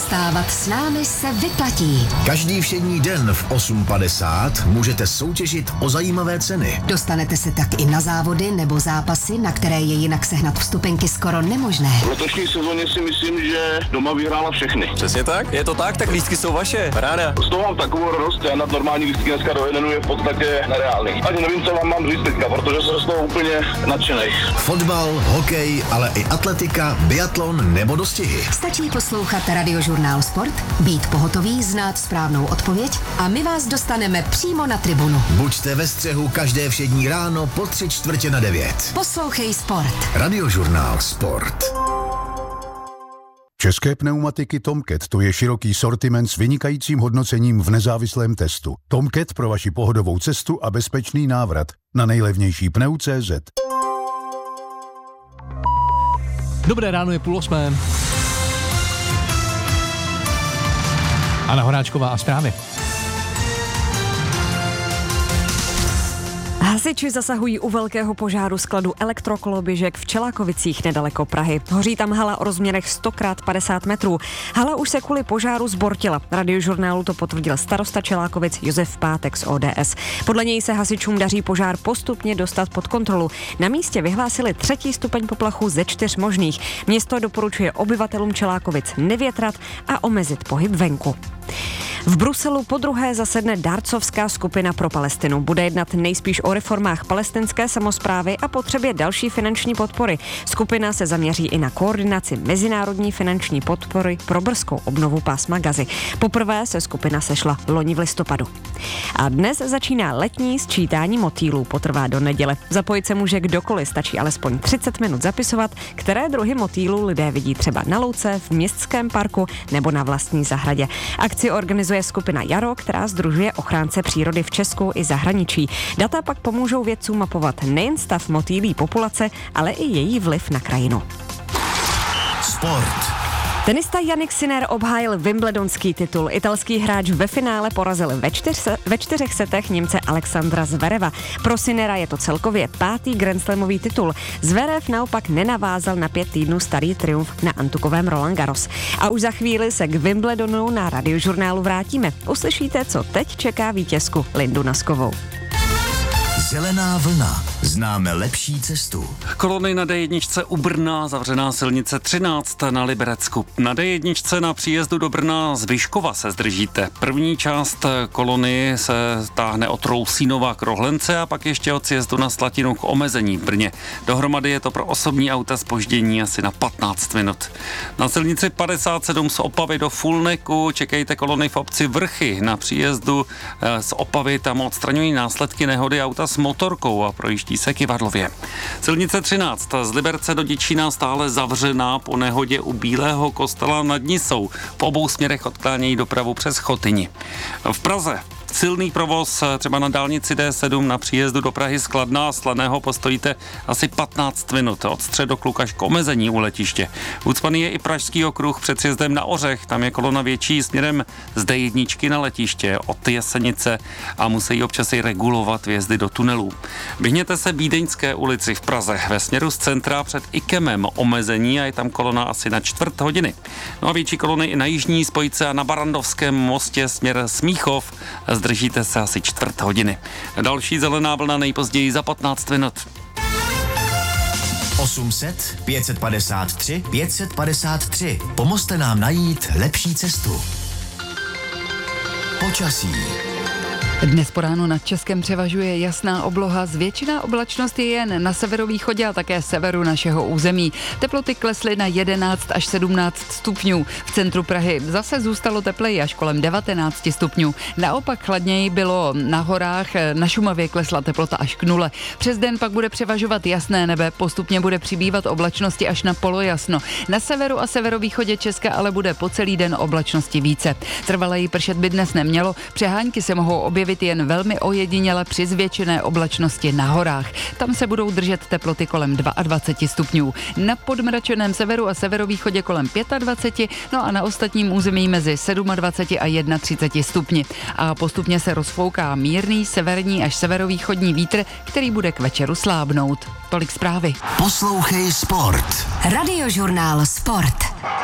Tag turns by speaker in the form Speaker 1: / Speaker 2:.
Speaker 1: Vstávat s námi se vyplatí.
Speaker 2: Každý všední den v 8:50 můžete soutěžit o zajímavé ceny.
Speaker 1: Dostanete se tak i na závody nebo zápasy, na které je jinak sehnat vstupenky skoro nemožné.
Speaker 3: V letošní sezóně si myslím, že doma vyhrála všechny.
Speaker 4: Přesně tak? Je to tak lístky jsou vaše. Ráda.
Speaker 3: Z toho mám takovou radost, já na normální lístky dneska do jednu je v podstatě nereálný. Ani nevím, co vám mám říct teďka, protože jsem z toho úplně nadšenej.
Speaker 2: Fotbal, hokej, ale i atletika, biatlon nebo dostihy.
Speaker 1: Stačí poslouchat Radiožurnál Sport, být pohotový, znát správnou odpověď a my vás dostaneme přímo na tribunu.
Speaker 2: Buďte ve střehu každé všední ráno po 8:45.
Speaker 1: Poslouchej Sport.
Speaker 2: Radiožurnál Sport.
Speaker 5: České pneumatiky Tomcat, to je široký sortiment s vynikajícím hodnocením v nezávislém testu. Tomcat pro vaši pohodovou cestu a bezpečný návrat na nejlevnější pneu.cz.
Speaker 6: Dobré ráno, je 7:30. Anna Horáčková a zprávy.
Speaker 7: Hasiči zasahují u velkého požáru skladu elektrokoloběžek v Čelákovicích nedaleko Prahy. Hoří tam hala o rozměrech 100x50 metrů. Hala už se kvůli požáru zbortila. Radiožurnálu to potvrdil starosta Čelákovic Josef Pátek z ODS. Podle něj se hasičům daří požár postupně dostat pod kontrolu. Na místě vyhlásili 3. stupeň poplachu ze 4 možných. Město doporučuje obyvatelům Čelákovic nevětrat a omezit pohyb venku. V Bruselu podruhé zasedne dárcovská skupina pro Palestinu. Bude jednat nejspíš o reformách palestinské samosprávy a potřebě další finanční podpory. Skupina se zaměří i na koordinaci mezinárodní finanční podpory pro brzkou obnovu pásma Gazy. Poprvé se skupina sešla loni v listopadu. A dnes začíná letní sčítání motýlů, potrvá do neděle. Zapojit se může kdokoliv, stačí alespoň 30 minut zapisovat, které druhy motýlů lidé vidí třeba na louce, v městském parku nebo na vlastní zahradě. Akci organizuje skupina Jaro, která sdružuje ochránce přírody v Česku i zahraničí. Data pak pomůžou vědcům mapovat nejen stav motýlí populace, ale i její vliv na krajinu.
Speaker 2: Sport.
Speaker 7: Tenista Jannik Sinner obhájil wimbledonský titul. Italský hráč ve finále porazil ve 4 setech Němce Alexandra Zvereva. Pro Sinnera je to celkově 5. grandslamový titul. Zverev naopak nenavázal na 5 týdnů starý triumf na antukovém Roland Garros. A už za chvíli se k Wimbledonu na Radiožurnálu vrátíme. Uslyšíte, co teď čeká vítězku Lindu Naskovou.
Speaker 2: Zelená vlna. Známe lepší cestu.
Speaker 8: Kolony na D1 u Brna, zavřená silnice 13 na Liberecku. Na D1 na příjezdu do Brna z Vyškova se zdržíte. První část kolony se táhne od Rousínova k Rohlence a pak ještě od sjezdu na Slatinu k omezení v Brně. Dohromady je to pro osobní auta zpoždění asi na 15 minut. Na silnici 57 z Opavy do Fulneku čekejte kolony v obci Vrchy. Na příjezdu z Opavy tam odstraňují následky nehody auta s motorkou a projíždí se Kyvadlově. Silnice 13 z Liberce do Děčína stále zavřená po nehodě u Bílého kostela nad Nisou. V obou směrech odklánějí dopravu přes Chotyni. V Praze silný provoz třeba na dálnici D7 na příjezdu do Prahy z Kladna a Slaného postojíte asi 15 minut od Středokluk až k omezení u letiště. Ucpaný je i Pražský okruh před sjezdem na Ořech, tam je kolona větší směrem z D1 na letiště od Jesenice a musí občas i regulovat vjezdy do tunelů. Vyhněte se Vídeňské ulici v Praze ve směru z centra před Ikemem omezení a je tam kolona asi na 4 hodiny. No a větší kolony i na jižní spojce a na Barandovském mostě směr Smíchov. Zdržíte se asi 4 hodiny. Další zelená vlna nejpozději za 15 minut.
Speaker 2: 800 553 553. Pomozte nám najít lepší cestu. Počasí.
Speaker 9: Dnes po ránu nad Českem převažuje jasná obloha, zvětšená oblačnost je jen na severovýchodě a také severu našeho území. Teploty klesly na 11 až 17 stupňů. V centru Prahy zase zůstalo tepleji až kolem 19 stupňů. Naopak chladněji bylo na horách, na Šumavě klesla teplota až k 0. Přes den pak bude převažovat jasné nebe, postupně bude přibývat oblačnosti až na polojasno. Na severu a severovýchodě Česka ale bude po celý den oblačnosti více. Trvaleji pršet by dnes nemělo, přehánky se mohou objevit jen velmi ojediněle při zvětšené oblačnosti na horách. Tam se budou držet teploty kolem 22 stupňů. Na podmračeném severu a severovýchodě kolem 25, no a na ostatním území mezi 27 a 31 stupni. A postupně se rozfouká mírný severní až severovýchodní vítr, který bude k večeru slábnout. Tolik zprávy.
Speaker 2: Poslouchej Sport.
Speaker 1: Radiožurnál Sport.